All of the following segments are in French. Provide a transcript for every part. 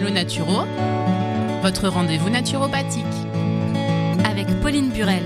Allô Naturo, votre rendez-vous naturopathique. Avec Pauline Burel.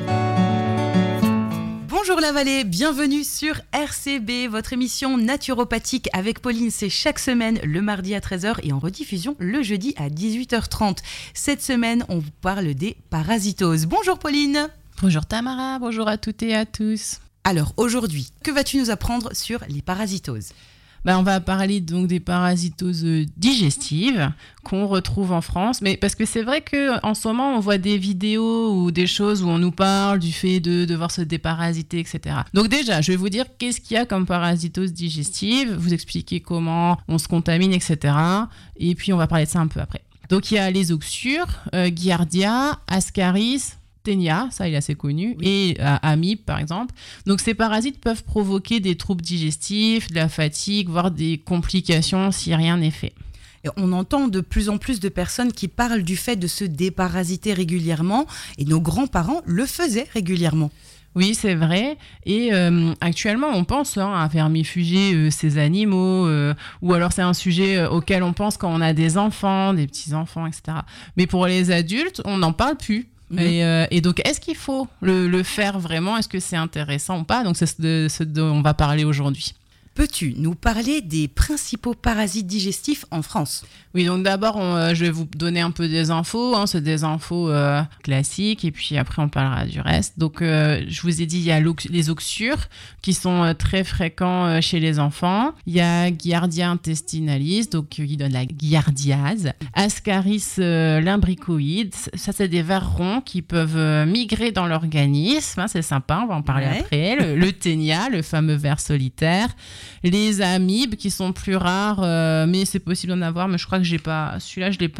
Bonjour la vallée, bienvenue sur RCB, votre émission naturopathique avec Pauline, c'est chaque semaine le mardi à 13h et en rediffusion le jeudi à 18h30. Cette semaine, on vous parle des parasitoses. Bonjour Pauline. Bonjour Tamara, bonjour à toutes et à tous. Alors aujourd'hui, que vas-tu nous apprendre sur les parasitoses ? On va parler donc des parasitoses digestives qu'on retrouve en France, mais parce que c'est vrai qu'en ce moment on voit des vidéos ou des choses où on nous parle du fait de devoir se déparasiter, etc. Donc déjà, je vais vous dire qu'est-ce qu'il y a comme parasitose digestive, vous expliquer comment on se contamine, etc. Et puis on va parler de ça un peu après. Donc il y a les oxyures, Giardia, Ascaris, Ténia, ça il est assez connu, oui. Et amibes par exemple. Donc ces parasites peuvent provoquer des troubles digestifs, de la fatigue, voire des complications si rien n'est fait. Et on entend de plus en plus de personnes qui parlent du fait de se déparasiter régulièrement et nos grands-parents le faisaient régulièrement. Oui, c'est vrai. Et actuellement, on pense à vermifuger ces animaux, ou alors c'est un sujet auquel on pense quand on a des enfants, des petits-enfants, etc. Mais pour les adultes, on n'en parle plus. Et donc, est-ce qu'il faut le faire vraiment ? Est-ce que c'est intéressant ou pas ? Donc, c'est ce dont on va parler aujourd'hui. Peux-tu nous parler des principaux parasites digestifs en France ? Oui, donc d'abord, je vais vous donner un peu des infos. C'est des infos classiques et puis après, on parlera du reste. Donc, je vous ai dit, il y a les oxyures qui sont très fréquents chez les enfants. Il y a Giardia intestinalis, donc qui donne la giardiase. Ascaris lumbricoides, ça c'est des vers ronds qui peuvent migrer dans l'organisme. C'est sympa, on va en parler après. Le ténia, le fameux ver solitaire. Les amibes qui sont plus rares, mais c'est possible d'en avoir, mais je crois que j'ai pas, celui-là je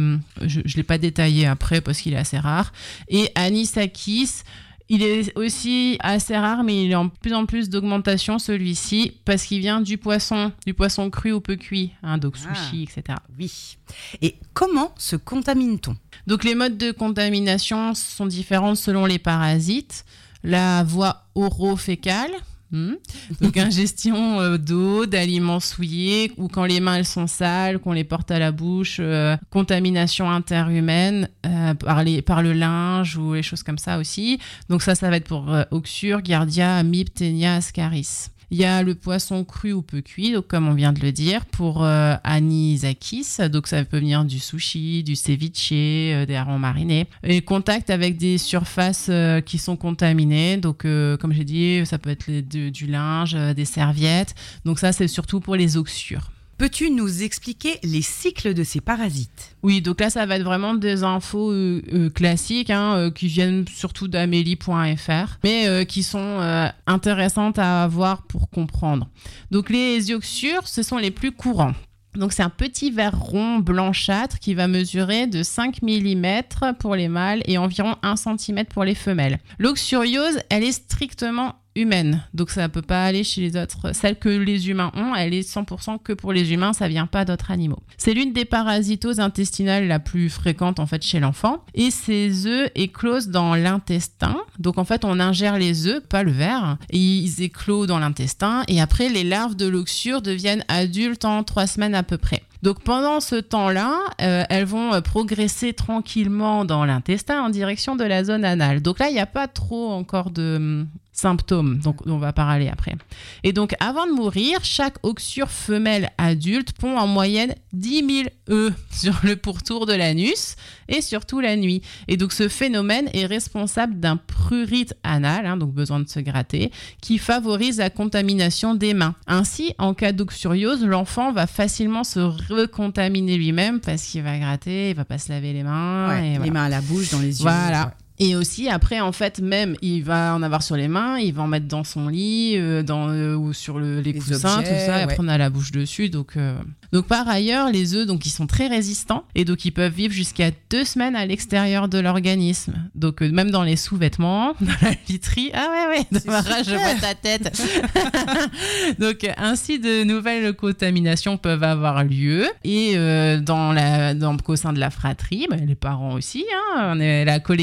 l'ai pas détaillé après parce qu'il est assez rare. Et Anisakis, il est aussi assez rare, mais il est en plus d'augmentation celui-ci parce qu'il vient du poisson cru ou peu cuit, donc sushi, etc. Oui. Et comment se contamine-t-on ? Donc les modes de contamination sont différents selon les parasites. La voie oro-fécale. Donc ingestion d'eau, d'aliments souillés ou quand les mains elles sont sales, qu'on les porte à la bouche, contamination interhumaine par le linge ou les choses comme ça aussi. Donc ça va être pour oxyure, Giardia, amibes, Ténia, Ascaris. Il y a le poisson cru ou peu cuit, donc comme on vient de le dire, pour anisakis, donc ça peut venir du sushi, du ceviche, des harengs marinés. Et contact avec des surfaces qui sont contaminées, donc comme j'ai dit, ça peut être du linge, des serviettes. Donc ça, c'est surtout pour les oxyures. Peux-tu nous expliquer les cycles de ces parasites ? Oui, donc là, ça va être vraiment des infos classiques qui viennent surtout d'amélie.fr, mais qui sont intéressantes à avoir pour comprendre. Donc les oxyures, ce sont les plus courants. Donc c'est un petit ver rond blanchâtre qui va mesurer de 5 mm pour les mâles et environ 1 cm pour les femelles. L'oxyuriose, elle est strictement humaine, donc ça ne peut pas aller chez les autres. Celle que les humains ont, elle est 100% que pour les humains, ça ne vient pas d'autres animaux. C'est l'une des parasitoses intestinales la plus fréquente en fait chez l'enfant et ces œufs éclosent dans l'intestin. Donc en fait, on ingère les œufs, pas le ver, et ils éclosent dans l'intestin et après les larves de l'oxyure deviennent adultes en 3 semaines à peu près. Donc pendant ce temps-là, elles vont progresser tranquillement dans l'intestin en direction de la zone anale. Donc là, il n'y a pas trop encore de symptômes, donc on va parler après. Et donc avant de mourir, chaque oxyure femelle adulte pond en moyenne 10 000 œufs sur le pourtour de l'anus et surtout la nuit. Et donc ce phénomène est responsable d'un prurite anal, donc besoin de se gratter, qui favorise la contamination des mains. Ainsi, en cas d'oxyuriose, l'enfant va facilement se recontaminer lui-même parce qu'il va gratter, il va pas se laver les mains. Et les mains à la bouche, dans les yeux. Voilà. Et aussi, après, en fait, même, il va en avoir sur les mains, il va en mettre dans son lit, ou sur les coussins, objets, tout ça, et après on a la bouche dessus. Donc par ailleurs, les œufs, donc, ils sont très résistants et donc ils peuvent vivre jusqu'à 2 semaines à l'extérieur de l'organisme. Donc même dans les sous-vêtements, dans la literie. Ah ouais, Tamara, je vois ta tête. Donc ainsi, de nouvelles contaminations peuvent avoir lieu et au sein de la fratrie, les parents aussi, on est la collectivité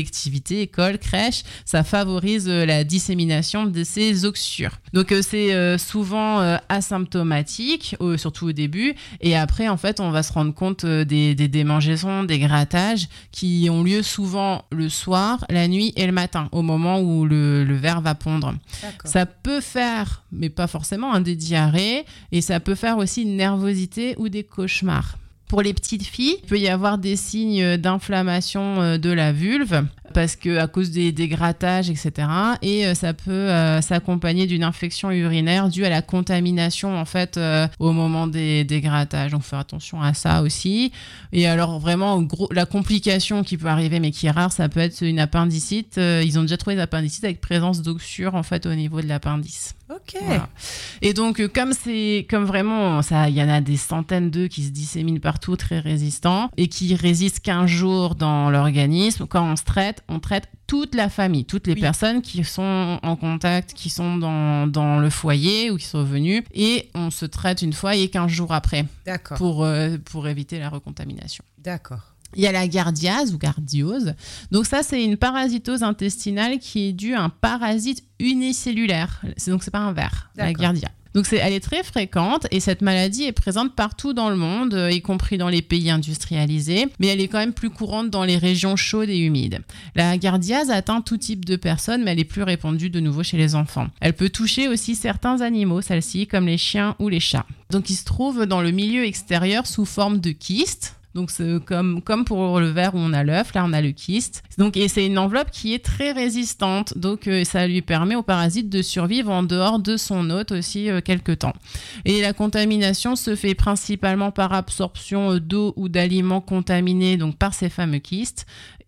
universités, écoles, crèches, ça favorise la dissémination de ces oxyures. Donc c'est souvent asymptomatique, surtout au début, et après en fait on va se rendre compte des démangeaisons, des grattages qui ont lieu souvent le soir, la nuit et le matin, au moment où le ver va pondre. D'accord. Ça peut faire, mais pas forcément, des diarrhées, et ça peut faire aussi une nervosité ou des cauchemars. Pour les petites filles, il peut y avoir des signes d'inflammation de la vulve parce que à cause des grattages, etc. Et ça peut s'accompagner d'une infection urinaire due à la contamination en fait au moment des grattages. Donc, faire attention à ça aussi. Et alors vraiment, la complication qui peut arriver, mais qui est rare, ça peut être une appendicite. Ils ont déjà trouvé une appendicite avec présence d'oxyure en fait au niveau de l'appendice. Ok. Voilà. Et donc, comme vraiment, il y en a des centaines d'œufs qui se disséminent partout, très résistants, et qui résistent 15 jours dans l'organisme, quand on traite toute la famille, toutes les personnes qui sont en contact, qui sont dans le foyer ou qui sont venues, et on se traite une fois et 15 jours après. D'accord. Pour éviter la recontamination. D'accord. Il y a la gardiase ou gardiose. Donc ça, c'est une parasitose intestinale qui est due à un parasite unicellulaire. Donc c'est pas un ver, la gardia. Donc elle est très fréquente et cette maladie est présente partout dans le monde, y compris dans les pays industrialisés, mais elle est quand même plus courante dans les régions chaudes et humides. La gardiase atteint tout type de personnes, mais elle est plus répandue de nouveau chez les enfants. Elle peut toucher aussi certains animaux, celle-ci, comme les chiens ou les chats. Donc ils se trouvent dans le milieu extérieur sous forme de kystes. Donc c'est comme pour le ver où on a l'œuf, là on a le kyste. Donc, et c'est une enveloppe qui est très résistante, donc ça lui permet au parasite de survivre en dehors de son hôte aussi quelque temps. Et la contamination se fait principalement par absorption d'eau ou d'aliments contaminés, donc par ces fameux kystes,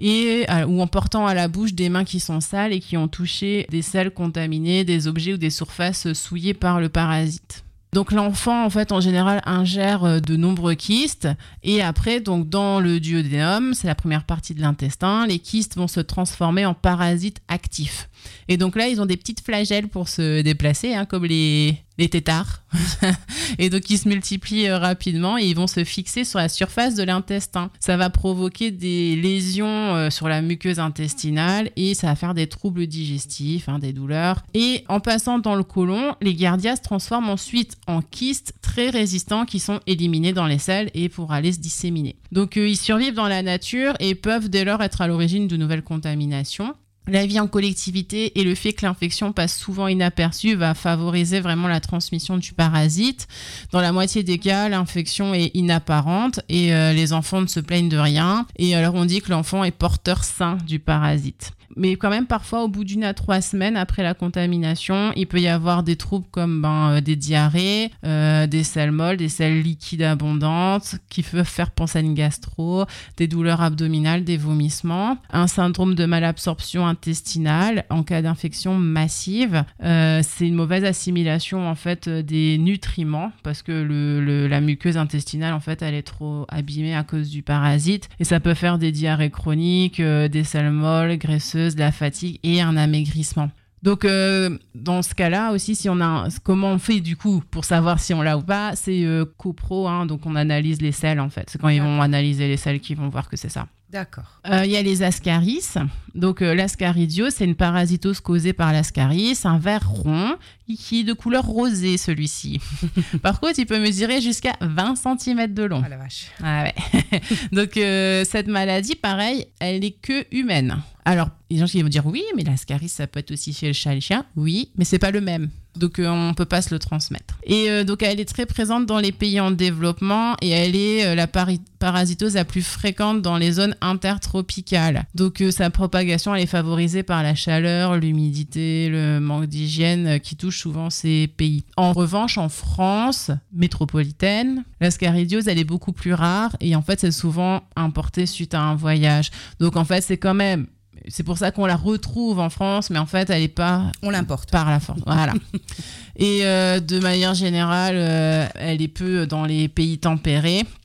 ou en portant à la bouche des mains qui sont sales et qui ont touché des selles contaminées, des objets ou des surfaces souillées par le parasite. Donc l'enfant, en fait, en général, ingère de nombreux kystes et après, donc dans le duodénum, c'est la première partie de l'intestin, les kystes vont se transformer en parasites actifs. Et donc là, ils ont des petites flagelles pour se déplacer, comme les têtards. Et donc, ils se multiplient rapidement et ils vont se fixer sur la surface de l'intestin. Ça va provoquer des lésions sur la muqueuse intestinale et ça va faire des troubles digestifs, des douleurs. Et en passant dans le côlon, les gardias se transforment ensuite en kystes très résistants qui sont éliminés dans les selles et pour aller se disséminer. Donc, ils survivent dans la nature et peuvent dès lors être à l'origine de nouvelles contaminations. La vie en collectivité et le fait que l'infection passe souvent inaperçue va favoriser vraiment la transmission du parasite. Dans la moitié des cas, l'infection est inapparente et les enfants ne se plaignent de rien. Et alors on dit que l'enfant est porteur sain du parasite. Mais quand même, parfois, au bout d'1 à 3 semaines après la contamination, il peut y avoir des troubles comme des diarrhées, des selles molles, des selles liquides abondantes qui peuvent faire penser à une gastro, des douleurs abdominales, des vomissements, un syndrome de malabsorption intestinale en cas d'infection massive. C'est une mauvaise assimilation en fait des nutriments parce que la muqueuse intestinale en fait elle est trop abîmée à cause du parasite et ça peut faire des diarrhées chroniques, des selles molles, graisseuses, de la fatigue et un amaigrissement. Donc, dans ce cas-là aussi, comment on fait du coup pour savoir si on l'a ou pas, c'est copro, donc on analyse les selles en fait. C'est quand ils vont analyser les selles qu'ils vont voir que c'est ça. D'accord. Il y a les ascaris. Donc, l'ascaridiose, c'est une parasitose causée par l'ascaris, un ver rond qui est de couleur rosée, celui-ci. Par contre, il peut mesurer jusqu'à 20 cm de long. Ah la vache. Ah ouais. Donc, cette maladie, pareil, elle n'est que humaine. Alors, les gens qui vont dire oui, mais l'ascaris, ça peut être aussi chez le chat et le chien. Oui, mais c'est pas le même. Donc, on ne peut pas se le transmettre. Et donc, elle est très présente dans les pays en développement et elle est la parasitose la plus fréquente dans les zones intertropicales. Donc, sa propagation, elle est favorisée par la chaleur, l'humidité, le manque d'hygiène qui touche souvent ces pays. En revanche, en France métropolitaine, l'ascaridiose, elle est beaucoup plus rare et en fait, c'est souvent importé suite à un voyage. Donc, en fait, c'est pour ça qu'on la retrouve en France, mais en fait, elle n'est pas... On l'importe. Par la force, voilà. Et de manière générale, elle est peu dans les pays tempérés.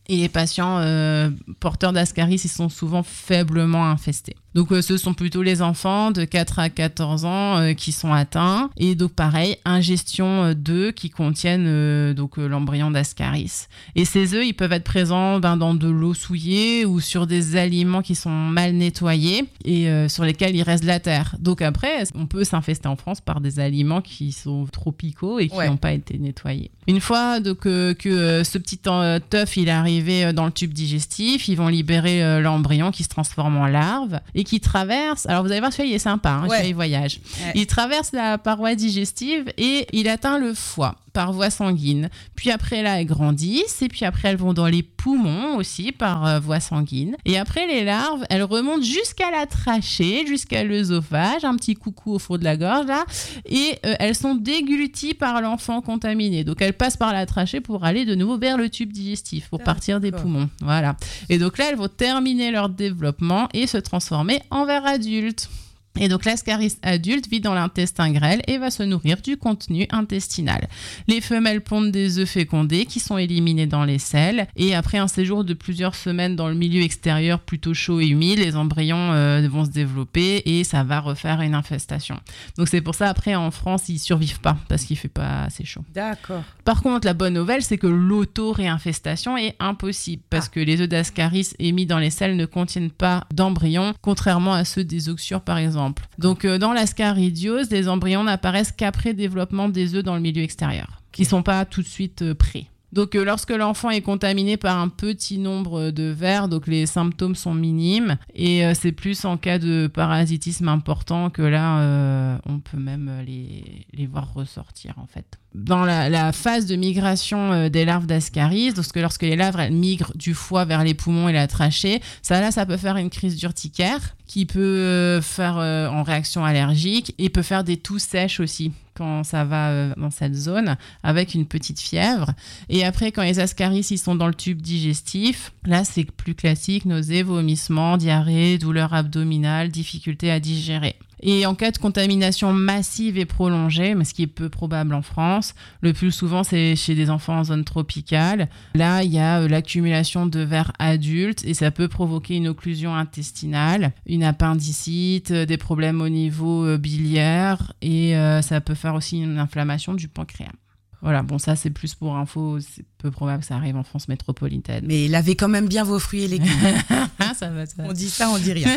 Et les patients porteurs d'ascaris, ils sont souvent faiblement infestés. Donc ce sont plutôt les enfants de 4 à 14 ans qui sont atteints. Et donc pareil, ingestion d'œufs qui contiennent l'embryon d'ascaris. Et ces œufs, ils peuvent être présents dans de l'eau souillée ou sur des aliments qui sont mal nettoyés et sur lesquels il reste de la terre. Donc après, on peut s'infester en France par des aliments qui sont tropicaux et qui n'ont pas été nettoyés. Une fois que ce petit œuf il est arrivé dans le tube digestif, ils vont libérer l'embryon qui se transforme en larve et qui traverse, alors vous allez voir, celui-là il est sympa, celui-là il voyage. Ouais. Il traverse la paroi digestive et il atteint le foie par voie sanguine. Puis après là, elles grandissent et puis après elles vont dans les poumons aussi par voie sanguine. Et après les larves, elles remontent jusqu'à la trachée, jusqu'à l'œsophage, un petit coucou au fond de la gorge là, et elles sont dégluties par l'enfant contaminé. Donc elles passent par la trachée pour aller de nouveau vers le tube digestif, pour partir des poumons. Voilà. Et donc là, elles vont terminer leur développement et se transformer en vers adulte. Et donc l'ascaris adulte vit dans l'intestin grêle et va se nourrir du contenu intestinal. Les femelles pondent des œufs fécondés qui sont éliminés dans les selles et après un séjour de plusieurs semaines dans le milieu extérieur plutôt chaud et humide, les embryons vont se développer et ça va refaire une infestation. Donc c'est pour ça après en France ils survivent pas parce qu'il fait pas assez chaud. D'accord. Par contre la bonne nouvelle c'est que l'auto-réinfestation est impossible parce que les œufs d'ascaris émis dans les selles ne contiennent pas d'embryons contrairement à ceux des oxyures par exemple. Donc, dans l'ascaridiose, les embryons n'apparaissent qu'après développement des œufs dans le milieu extérieur. Ils ne sont pas tout de suite prêts. Donc, lorsque l'enfant est contaminé par un petit nombre de vers, donc les symptômes sont minimes et c'est plus en cas de parasitisme important que là, on peut même les voir ressortir en fait. Dans la phase de migration des larves d'ascaris, lorsque les larves elles migrent du foie vers les poumons et la trachée, ça peut faire une crise d'urticaire qui peut faire en réaction allergique et peut faire des toux sèches aussi quand ça va dans cette zone avec une petite fièvre. Et après, quand les ascaris ils sont dans le tube digestif, là c'est plus classique, nausées, vomissements, diarrhée, douleurs abdominales, difficulté à digérer. Et en cas de contamination massive et prolongée, mais ce qui est peu probable en France, le plus souvent c'est chez des enfants en zone tropicale. Là, il y a l'accumulation de vers adultes et ça peut provoquer une occlusion intestinale, une appendicite, des problèmes au niveau biliaire et ça peut faire aussi une inflammation du pancréas. Voilà, bon ça c'est plus pour info, c'est peu probable que ça arrive en France métropolitaine. Mais lavez quand même bien vos fruits et légumes. ça va. On dit ça, on dit rien.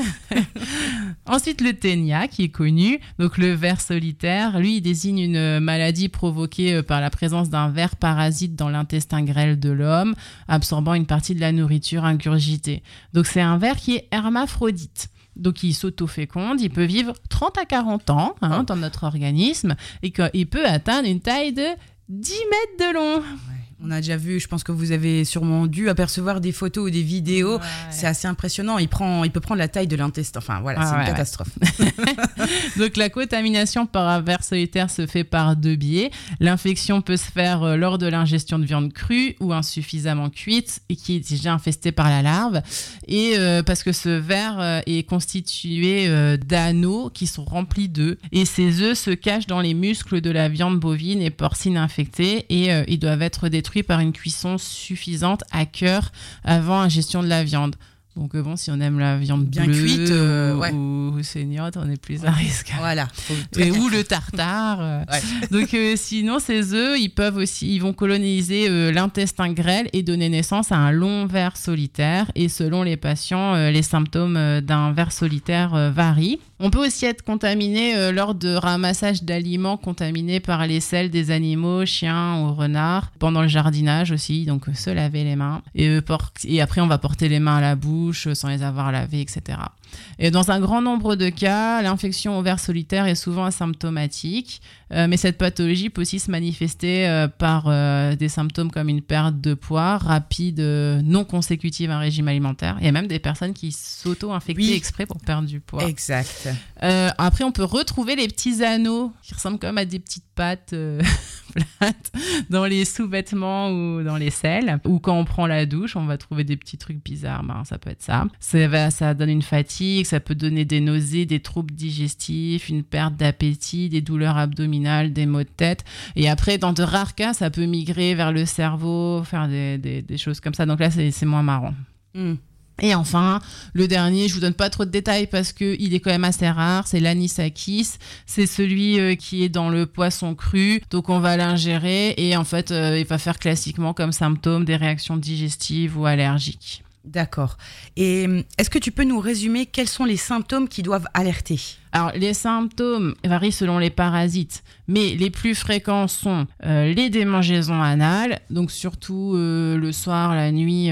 Ensuite le ténia qui est connu, donc le ver solitaire, lui il désigne une maladie provoquée par la présence d'un ver parasite dans l'intestin grêle de l'homme, absorbant une partie de la nourriture ingurgitée. Donc c'est un ver qui est hermaphrodite. Donc, il s'auto-féconde, il peut vivre 30 à 40 ans dans notre organisme et qu'il peut atteindre une taille de 10 mètres de long. Ouais. On a déjà vu, je pense que vous avez sûrement dû apercevoir des photos ou des vidéos. Ouais. C'est assez impressionnant. Il peut prendre la taille de l'intestin. Enfin, voilà, c'est une catastrophe. Donc, la contamination par un ver solitaire se fait par deux biais. L'infection peut se faire lors de l'ingestion de viande crue ou insuffisamment cuite et qui est déjà infestée par la larve. Et parce que ce ver est constitué d'anneaux qui sont remplis d'œufs. Et ces œufs se cachent dans les muscles de la viande bovine et porcine infectée et ils doivent être détruits par une cuisson suffisante à cœur avant ingestion de la viande. Donc bon, si on aime la viande bien bleue cuite, ou saignante, on est plus à risque. Voilà. Ou le tartare. Donc sinon, ces œufs, ils vont coloniser l'intestin grêle et donner naissance à un long ver solitaire. Et selon les patients, les symptômes d'un ver solitaire varient. On peut aussi être contaminé lors de ramassage d'aliments contaminés par les selles des animaux, chiens ou renards, pendant le jardinage aussi, donc se laver les mains. Et après, on va porter les mains à la bouche sans les avoir lavées, etc. Et dans un grand nombre de cas, l'infection au ver solitaire est souvent asymptomatique, mais cette pathologie peut aussi se manifester par des symptômes comme une perte de poids rapide, non consécutive à un régime alimentaire. Il y a même des personnes qui s'auto-infectent exprès pour perdre du poids. Exact. Après, on peut retrouver les petits anneaux qui ressemblent comme à des petites pattes plates dans les sous-vêtements ou dans les selles. Ou quand on prend la douche, on va trouver des petits trucs bizarres. Ça peut être ça. Ça donne une fatigue classiques, ça peut donner des nausées, des troubles digestifs, une perte d'appétit, des douleurs abdominales, des maux de tête. Et après, dans de rares cas, ça peut migrer vers le cerveau, faire des choses comme ça. Donc là, c'est moins marrant. Et enfin, le dernier, je vous donne pas trop de détails parce qu'il est quand même assez rare, c'est l'anisakis. C'est celui qui est dans le poisson cru. Donc on va l'ingérer et en fait, il va faire classiquement comme symptôme des réactions digestives ou allergiques. D'accord. Et est-ce que tu peux nous résumer quels sont les symptômes qui doivent alerter ? Alors, les symptômes varient selon les parasites, mais les plus fréquents sont les démangeaisons anales, donc surtout le soir, la nuit,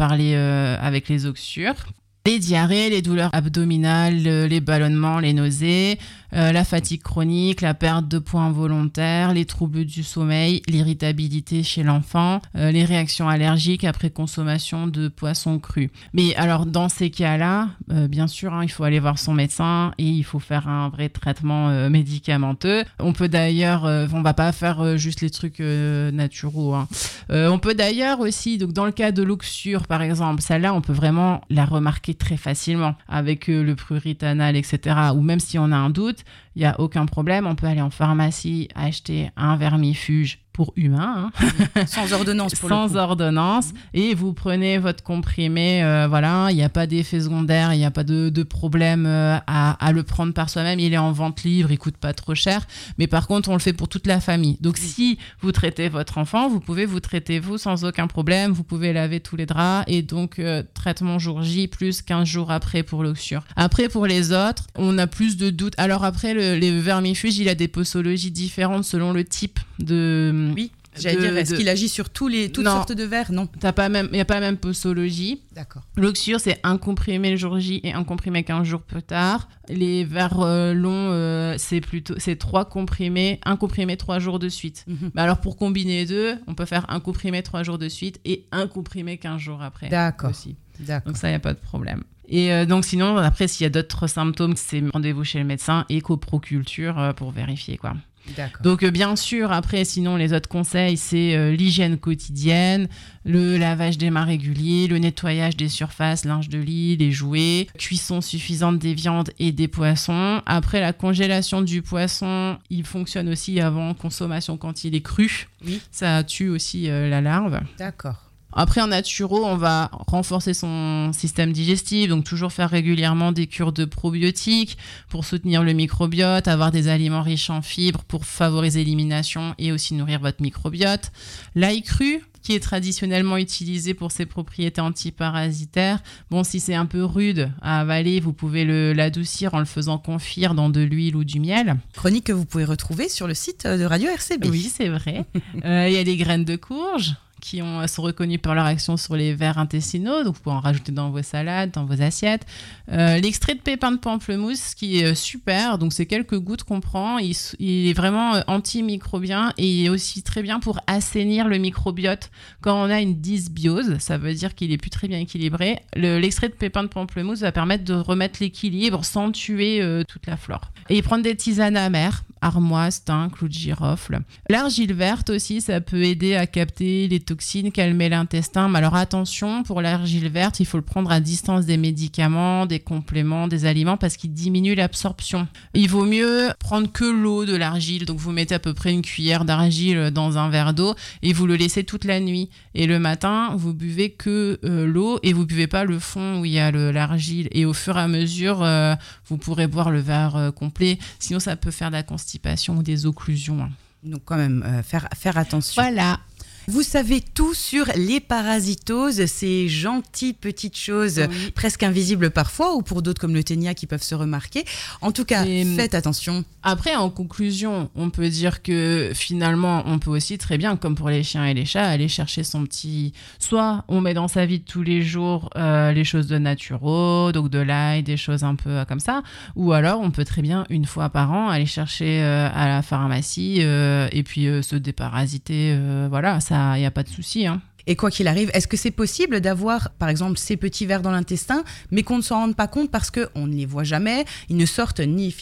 avec les oxyures. Les diarrhées, les douleurs abdominales, les ballonnements, les nausées, la fatigue chronique, la perte de poids involontaire, les troubles du sommeil, l'irritabilité chez l'enfant, les réactions allergiques après consommation de poissons crus. Mais alors dans ces cas-là, bien sûr, il faut aller voir son médecin et il faut faire un vrai traitement médicamenteux. On peut d'ailleurs, on va pas faire juste les trucs naturaux. On peut d'ailleurs aussi, donc dans le cas de l'oxyure par exemple, celle-là on peut vraiment la remarquer très facilement avec le prurit anal, etc. Ou même si on a un doute, il n'y a aucun problème, on peut aller en pharmacie acheter un vermifuge pour humains. Sans ordonnance pour Sans ordonnance. Et vous prenez votre comprimé, il n'y a pas d'effet secondaire, il n'y a pas de problème à le prendre par soi-même. Il est en vente libre, il ne coûte pas trop cher. Mais par contre, on le fait pour toute la famille. Donc si vous traitez votre enfant, vous pouvez vous traiter vous sans aucun problème. Vous pouvez laver tous les draps et donc traitement jour J plus 15 jours après pour l'oxyure. Après, pour les autres, on a plus de doutes. Alors après, les vermifuges, il a des posologies différentes selon le type de... Oui, j'allais dire, est-ce qu'il agit sur toutes sortes de vers ? Non. Il n'y a pas la même posologie. D'accord. L'oxyure, c'est un comprimé le jour J et un comprimé 15 jours plus tard. Les vers longs, c'est 3 comprimés, un comprimé 3 jours de suite. Mais alors, pour combiner les deux, on peut faire un comprimé 3 jours de suite et un comprimé 15 jours après. D'accord. Aussi. D'accord. Donc ça, il n'y a pas de problème. Et donc sinon, après, s'il y a d'autres symptômes, c'est rendez-vous chez le médecin et coproculture pour vérifier, quoi. D'accord. Donc bien sûr, après, sinon les autres conseils, c'est l'hygiène quotidienne, le lavage des mains réguliers, le nettoyage des surfaces, linge de lit, les jouets, cuisson suffisante des viandes et des poissons. Après, la congélation du poisson, il fonctionne aussi avant consommation quand il est cru. Oui. Ça tue aussi la larve. D'accord. Après, en naturo, on va renforcer son système digestif, donc toujours faire régulièrement des cures de probiotiques pour soutenir le microbiote, avoir des aliments riches en fibres pour favoriser l'élimination et aussi nourrir votre microbiote. L'ail cru, qui est traditionnellement utilisé pour ses propriétés antiparasitaires. Bon, si c'est un peu rude à avaler, vous pouvez l'adoucir en le faisant confire dans de l'huile ou du miel. Chronique que vous pouvez retrouver sur le site de Radio RCB. Oui, c'est vrai. Il y a les graines de courge qui sont reconnus par leur action sur les vers intestinaux, donc vous pouvez en rajouter dans vos salades, dans vos assiettes. L'extrait de pépins de pamplemousse qui est super, donc c'est quelques gouttes qu'on prend, il est vraiment antimicrobien et il est aussi très bien pour assainir le microbiote. Quand on a une dysbiose, ça veut dire qu'il est plus très bien équilibré, l'extrait de pépins de pamplemousse va permettre de remettre l'équilibre sans tuer toute la flore. Et prendre des tisanes amères, armoise, thym, clou de girofle. L'argile verte aussi, ça peut aider à capter les toxines, calmer l'intestin. Mais alors attention, pour l'argile verte, il faut le prendre à distance des médicaments, des compléments, des aliments parce qu'il diminue l'absorption. Il vaut mieux prendre que l'eau de l'argile. Donc vous mettez à peu près une cuillère d'argile dans un verre d'eau et vous le laissez toute la nuit. Et le matin, vous buvez que l'eau et vous buvez pas le fond où il y a l'argile. Et au fur et à mesure, vous pourrez boire le verre complet. Sinon, ça peut faire de la constipation ou des occlusions. Donc quand même, faire attention. Voilà. Vous savez tout sur les parasitoses, ces gentilles petites choses presque invisibles parfois, ou pour d'autres comme le ténia qui peuvent se remarquer. En tout cas, faites attention. Après, en conclusion, on peut dire que finalement, on peut aussi très bien, comme pour les chiens et les chats, aller chercher son petit... Soit on met dans sa vie de tous les jours les choses de naturo, donc de l'ail, des choses un peu comme ça, ou alors on peut très bien, une fois par an, aller chercher à la pharmacie et puis se déparasiter, voilà, ça, il n'y a pas de souci. Et quoi qu'il arrive, est-ce que c'est possible d'avoir, par exemple, ces petits vers dans l'intestin, mais qu'on ne s'en rende pas compte parce qu'on ne les voit jamais, ils ne sortent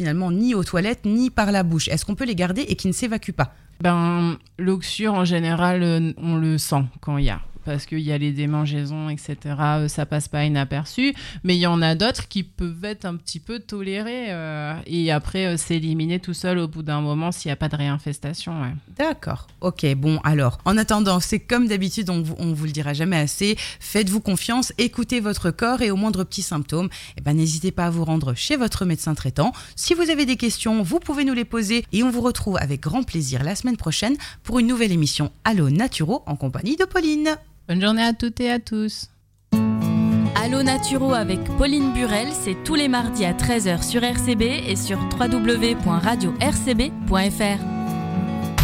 ni aux toilettes, ni par la bouche. Est-ce qu'on peut les garder et qu'ils ne s'évacuent pas ? L'oxyure, en général, on le sent quand il y a. parce qu'il y a les démangeaisons, etc. Ça passe pas inaperçu. Mais il y en a d'autres qui peuvent être un petit peu tolérés et après s'éliminer tout seul au bout d'un moment s'il n'y a pas de réinfestation. Ouais. D'accord. Ok, bon, alors, en attendant, c'est comme d'habitude, on vous le dira jamais assez, faites-vous confiance, écoutez votre corps et au moindre petit symptôme, n'hésitez pas à vous rendre chez votre médecin traitant. Si vous avez des questions, vous pouvez nous les poser et on vous retrouve avec grand plaisir la semaine prochaine pour une nouvelle émission Allo Naturo en compagnie de Pauline. Bonne journée à toutes et à tous. Allo Naturo avec Pauline Burel, c'est tous les mardis à 13h sur RCB et sur www.radio-rcb.fr.